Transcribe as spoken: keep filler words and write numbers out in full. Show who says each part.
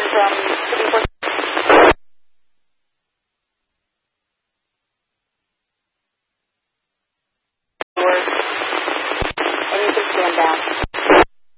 Speaker 1: from City Force. And you can stand down.